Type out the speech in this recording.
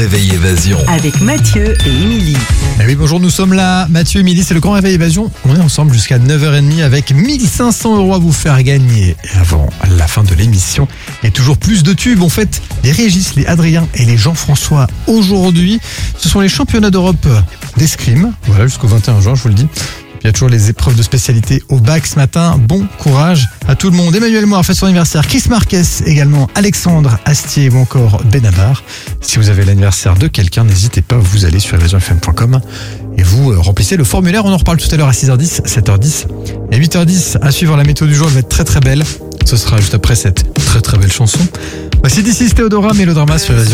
Réveil Évasion. Avec Mathieu et Émilie. Eh oui, bonjour, nous sommes là. Mathieu, Émilie, c'est le Grand Réveil Évasion. On est ensemble jusqu'à 9h30 avec 1500 € à vous faire gagner. Et avant la fin de l'émission, il y a toujours plus de tubes. En fait, les Régis, les Adrien et les Jean-François, aujourd'hui, ce sont les championnats d'Europe d'escrime. Voilà, jusqu'au 21 juin, je vous le dis. Il y a toujours les épreuves de spécialité au bac ce matin. Bon courage à tout le monde. Emmanuel Moir fait son anniversaire. Chris Marquez également. Alexandre Astier ou encore Benabar. Si vous avez l'anniversaire de quelqu'un, n'hésitez pas. Vous allez sur evasionfm.com et vous remplissez le formulaire. On en reparle tout à l'heure à 6h10, 7h10 et 8h10. À suivre la météo du jour. Elle va être très très belle. Ce sera juste après cette très très belle chanson. Voici d'ici Théodora Mélodrama sur Évasion.